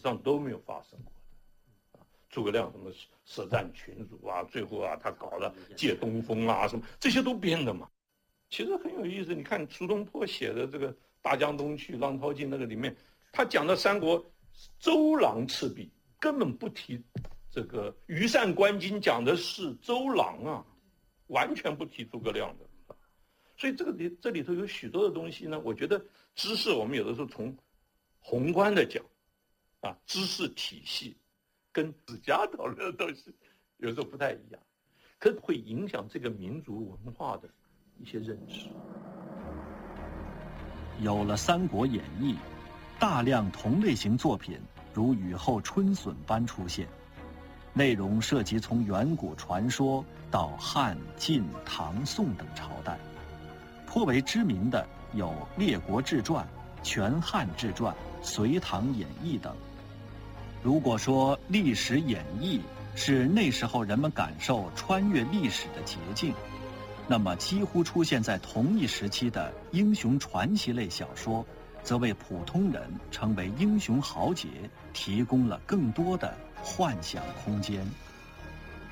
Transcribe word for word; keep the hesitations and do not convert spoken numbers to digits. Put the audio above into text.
上都没有发生过的。啊，诸葛亮什么舌战群儒啊，最后啊他搞了借东风啊什么，这些都编的嘛。其实很有意思，你看苏东坡写的这个《大江东去》《浪淘尽》那个里面，他讲的三国周郎赤壁，根本不提这个羽扇纶巾，讲的是周郎啊，完全不提诸葛亮的。所以这个里这里头有许多的东西呢，我觉得知识我们有的时候从宏观的讲，啊，知识体系跟史家讨论的东西有时候不太一样，可是会影响这个民族文化的一些认识。 有了《三国演义》，大量同类型作品如雨后春笋般出现，内容涉及从远古传说到汉、晋、唐、宋等朝代。颇为知名的有《列国志传》《全汉志传》《隋唐演义》等。如果说历史演义是那时候人们感受穿越历史的捷径，那么几乎出现在同一时期的英雄传奇类小说，则为普通人成为英雄豪杰提供了更多的幻想空间。